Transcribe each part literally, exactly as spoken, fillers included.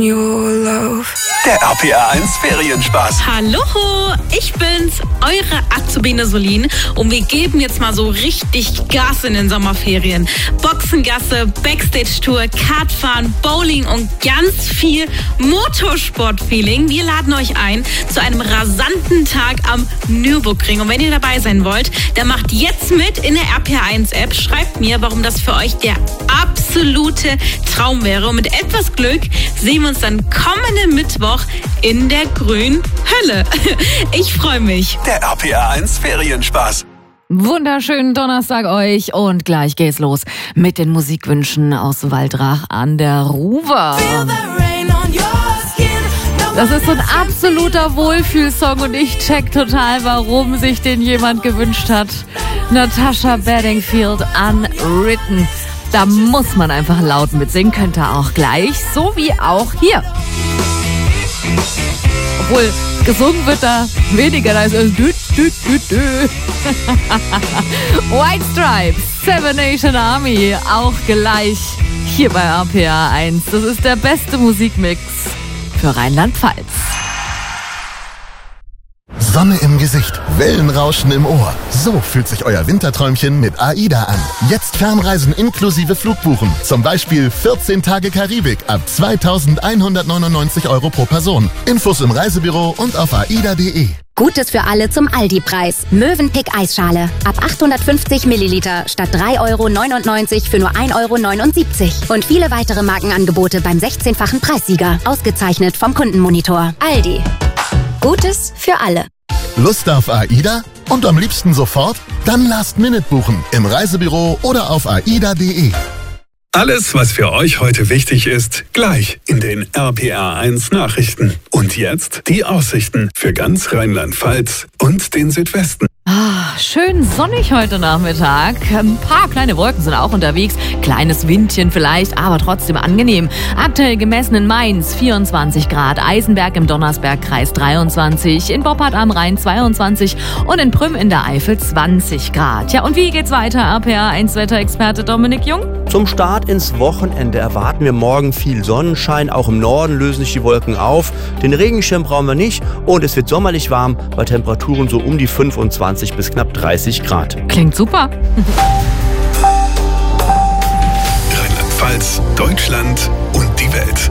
Der R P R eins Ferienspaß. Hallo, ich bin's, eure Azubine Solin und wir geben jetzt mal so richtig Gas in den Sommerferien. Boxengasse, Backstage-Tour, Kartfahren, Bowling und ganz viel Motorsport-Feeling. Wir laden euch ein zu einem rasanten Tag am Nürburgring. Und wenn ihr dabei sein wollt, dann macht jetzt mit in der R P R eins App. Schreibt mir, warum das für euch der absolute Traum wäre. Und mit etwas Glück sehen wir uns dann kommenden Mittwoch in der grünen Hölle. Ich freue mich. Der R P R eins Ferienspaß. Wunderschönen Donnerstag euch und gleich geht's los mit den Musikwünschen aus Waldrach an der Ruwer. Das ist so ein absoluter Wohlfühlsong und ich check total, warum sich den jemand gewünscht hat. Natasha Bedingfield, Unwritten. Da muss man einfach laut mitsingen, könnt ihr auch gleich, so wie auch hier. Obwohl gesungen wird da weniger, da ist es dü, dü, dü, dü. White Stripes, Seven Nation Army, auch gleich hier bei R P R eins. Das ist der beste Musikmix für Rheinland-Pfalz. Sonne im Gesicht, Wellenrauschen im Ohr. So fühlt sich euer Winterträumchen mit AIDA an. Jetzt Fernreisen inklusive Flugbuchen. Zum Beispiel vierzehn Tage Karibik ab zweitausendeinhundertneunundneunzig Euro pro Person. Infos im Reisebüro und auf aida punkt de. Gutes für alle zum Aldi-Preis. Mövenpick Eisschale. Ab achthundertfünfzig Milliliter statt drei Euro neunundneunzig für nur ein Euro neunundsiebzig. Und viele weitere Markenangebote beim sechzehnfachen Preissieger. Ausgezeichnet vom Kundenmonitor. Aldi. Gutes für alle. Lust auf AIDA? Und am liebsten sofort? Dann Last Minute buchen. Im Reisebüro oder auf aida punkt de. Alles, was für euch heute wichtig ist, gleich in den R P R eins Nachrichten. Und jetzt die Aussichten für ganz Rheinland-Pfalz und den Südwesten. Ah, schön sonnig heute Nachmittag. Ein paar kleine Wolken sind auch unterwegs. Kleines Windchen vielleicht, aber trotzdem angenehm. Aktuell gemessen in Mainz vierundzwanzig Grad, Eisenberg im Donnersbergkreis dreiundzwanzig, in Boppard am Rhein zweiundzwanzig und in Prüm in der Eifel zwanzig Grad. Ja, und wie geht's weiter, R P R eins Wetterexperte Dominik Jung? Zum Start ins Wochenende erwarten wir morgen viel Sonnenschein. Auch im Norden lösen sich die Wolken auf. Den Regenschirm brauchen wir nicht und es wird sommerlich warm bei Temperaturen so um die fünfundzwanzig bis knapp dreißig Grad. Klingt super. Rheinland-Pfalz, Deutschland und die Welt.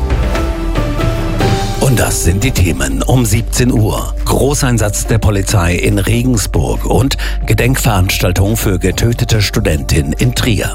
Und das sind die Themen um siebzehn Uhr. Großeinsatz der Polizei in Regensburg und Gedenkveranstaltung für getötete Studentin in Trier.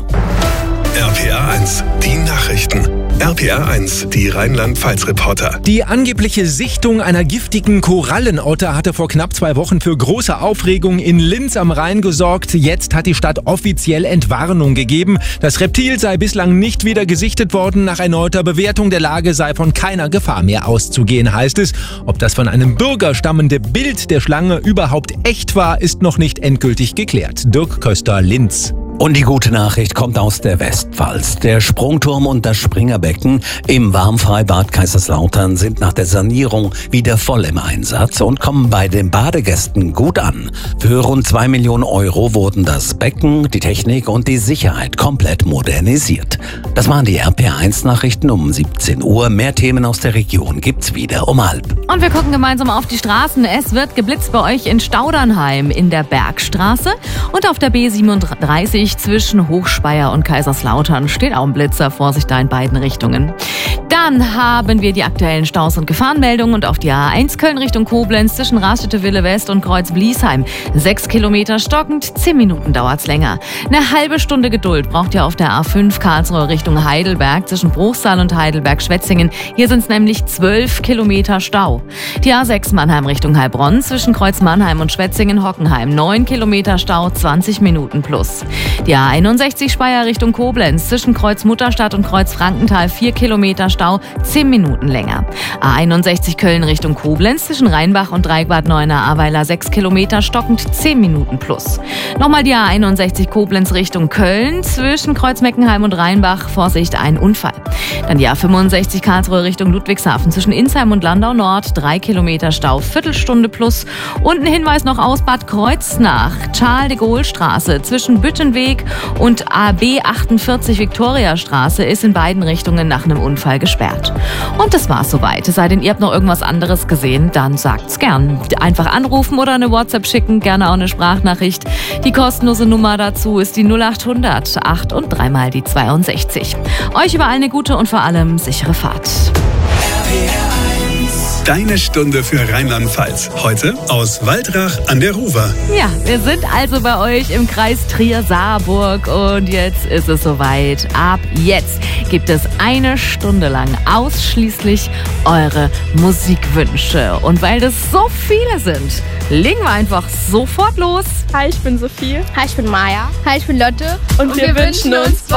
R P R eins, die Nachrichten. R P R eins, die Rheinland-Pfalz-Reporter. Die angebliche Sichtung einer giftigen Korallenotter hatte vor knapp zwei Wochen für große Aufregung in Linz am Rhein gesorgt. Jetzt hat die Stadt offiziell Entwarnung gegeben. Das Reptil sei bislang nicht wieder gesichtet worden. Nach erneuter Bewertung der Lage sei von keiner Gefahr mehr auszugehen, heißt es. Ob das von einem Bürger stammende Bild der Schlange überhaupt echt war, ist noch nicht endgültig geklärt. Dirk Köster, Linz. Und die gute Nachricht kommt aus der Westpfalz. Der Sprungturm und das Springerbecken im Warmfreibad Kaiserslautern sind nach der Sanierung wieder voll im Einsatz und kommen bei den Badegästen gut an. Für rund zwei Millionen Euro wurden das Becken, die Technik und die Sicherheit komplett modernisiert. Das waren die R P R eins Nachrichten um siebzehn Uhr. Mehr Themen aus der Region gibt's wieder um halb. Und wir gucken gemeinsam auf die Straßen. Es wird geblitzt bei euch in Staudernheim in der Bergstraße und auf der B siebenunddreißig zwischen Hochspeyer und Kaiserslautern steht auch ein Blitzer. Vorsicht da in beiden Richtungen. Dann haben wir die aktuellen Staus- und Gefahrenmeldungen und auf die A eins Köln Richtung Koblenz zwischen Raststätte-Wille West und Kreuz-Bliesheim. Sechs Kilometer stockend, zehn Minuten dauert's länger. Eine halbe Stunde Geduld braucht ihr auf der A fünf Karlsruhe Richtung Heidelberg zwischen Bruchsal und Heidelberg-Schwetzingen. Hier sind's nämlich zwölf Kilometer Stau. Die A sechs Mannheim Richtung Heilbronn zwischen Kreuz-Mannheim und Schwetzingen-Hockenheim. neun Kilometer Stau, zwanzig Minuten plus. Die A einundsechzig Speyer Richtung Koblenz zwischen Kreuz Mutterstadt und Kreuz Frankenthal vier Kilometer Stau, zehn Minuten länger. A einundsechzig Köln Richtung Koblenz zwischen Rheinbach und Dreieckbad Neuenahr-Ahrweiler sechs Kilometer stockend, zehn Minuten plus. Nochmal die A einundsechzig Koblenz Richtung Köln zwischen Kreuz Meckenheim und Rheinbach, Vorsicht, ein Unfall. Dann die A fünfundsechzig Karlsruhe Richtung Ludwigshafen zwischen Insheim und Landau Nord, drei Kilometer Stau, Viertelstunde plus. Und ein Hinweis noch aus Bad Kreuznach, Charles de Gaulle Straße zwischen Büttenweg Fußweg und A B achtundvierzig Viktoriastraße ist in beiden Richtungen nach einem Unfall gesperrt. Und das war's soweit. Es sei denn, ihr habt noch irgendwas anderes gesehen, dann sagt's gern. Einfach anrufen oder eine WhatsApp schicken, gerne auch eine Sprachnachricht. Die kostenlose Nummer dazu ist die null acht hundert acht und dreimal die zweiundsechzig. Euch überall eine gute und vor allem sichere Fahrt. Deine Stunde für Rheinland-Pfalz. Heute aus Waldrach an der Ruwer. Ja, wir sind also bei euch im Kreis Trier-Saarburg und jetzt ist es soweit. Ab jetzt gibt es eine Stunde lang ausschließlich eure Musikwünsche. Und weil das so viele sind, legen wir einfach sofort los. Hi, ich bin Sophie. Hi, ich bin Maya. Hi, ich bin Lotte. Und, und wir, wir wünschen uns